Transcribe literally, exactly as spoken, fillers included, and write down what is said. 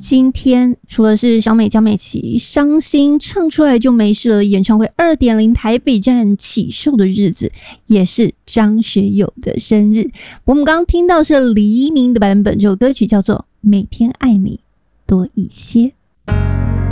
今天除了是小美江美琪伤心唱出来就没事了演唱会 二点零 台北站起售的日子，也是张学友的生日。我们刚刚听到是黎明的版本，这首歌曲叫做《每天爱你多一些》。